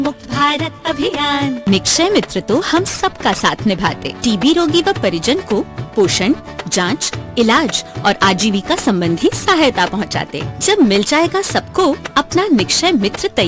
मुक्त भारत अभियान। निक्षय मित्र तो हम सबका साथ निभाते, टीबी रोगी व परिजन को पोषण, जांच, इलाज और आजीविका संबंधी सहायता पहुंचाते। जब मिल जाएगा सबको अपना निक्षय मित्र तैयार